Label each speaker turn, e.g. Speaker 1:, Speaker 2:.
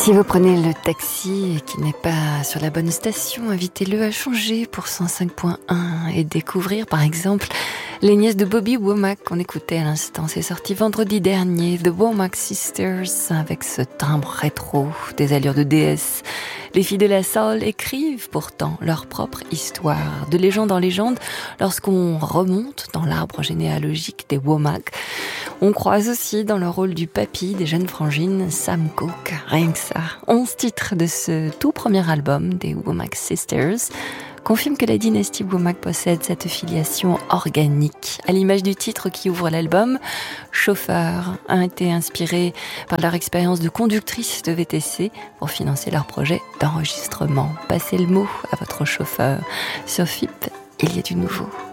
Speaker 1: Si vous prenez le taxi et qu'il n'est pas sur la bonne station, invitez-le à changer pour 105.1 et découvrir par exemple les nièces de Bobby Womack qu'on écoutait à l'instant. C'est sorti vendredi dernier, The Womack Sisters, avec ce timbre rétro, des allures de déesse. Les filles de la soul écrivent pourtant leur propre histoire, de légende en légende. Lorsqu'on remonte dans l'arbre généalogique des Womack, on croise aussi dans le rôle du papy des jeunes frangines Sam Cooke. Rien que ça. 11 titres de ce tout premier album des Womack Sisters confirment que la dynastie Womack possède cette filiation organique. À l'image du titre qui ouvre l'album, Chauffeur a été inspiré par leur expérience de conductrice de VTC pour financer leur projet d'enregistrement. Passez le mot à votre chauffeur. Sur FIP, il y a du nouveau.